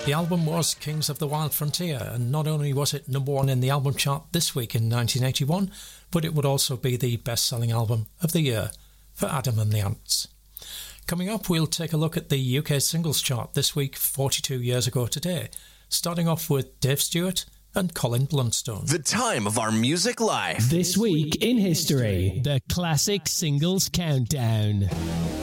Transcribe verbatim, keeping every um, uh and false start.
The album was Kings of the Wild Frontier, and not only was it number one in the album chart this week in nineteen eighty-one, but it would also be the best-selling album of the year for Adam and the Ants. Coming up, we'll take a look at the U K singles chart this week, forty-two years ago today, starting off with Dave Stewart and Colin Blunstone. The time of our music life. This week in history, the classic singles countdown.